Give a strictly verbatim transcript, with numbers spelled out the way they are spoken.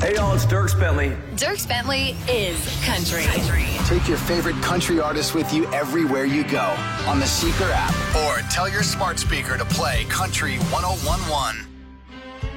Hey, y'all, it's Dierks Bentley. Dierks Bentley is country. Take your favorite country artist with you everywhere you go on the Seeker app. Or tell your smart speaker to play Country one oh one one.